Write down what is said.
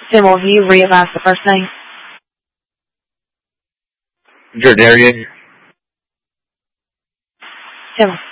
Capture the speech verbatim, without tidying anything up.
Tim, will you readvise the first name? Jardarian. Tim.